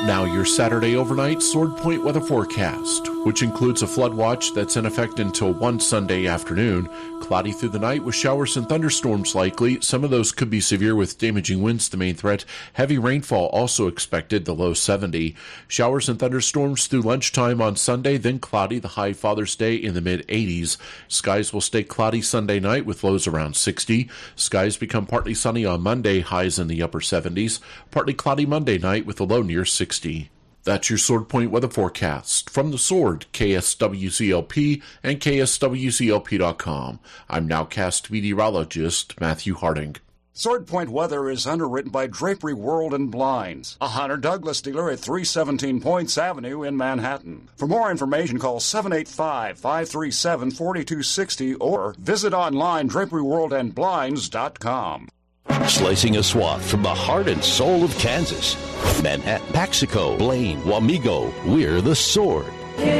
Now your Saturday overnight Sword Point weather forecast, which includes a flood watch that's in effect until 1 Sunday afternoon. Cloudy through the night with showers and thunderstorms likely. Some of those could be severe with damaging winds the main threat. Heavy rainfall also expected, the low 70. Showers and thunderstorms through lunchtime on Sunday, then cloudy, the high Father's Day in the mid-80s. Skies will stay cloudy Sunday night with lows around 60. Skies become partly sunny on Monday, highs in the upper 70s. Partly cloudy Monday night with a low near 60. That's your Sword Point weather forecast. From the Sword, KSWCLP and KSWCLP.com. I'm nowcast meteorologist Matthew Harding. Sword Point weather is underwritten by Drapery World and Blinds, a Hunter Douglas dealer at 317 Points Avenue in Manhattan. For more information, call 785-537-4260 or visit online draperyworldandblinds.com. Slicing a swath from the heart and soul of Kansas. Manhattan, Paxico, Blaine, Wamego, we're the Sword.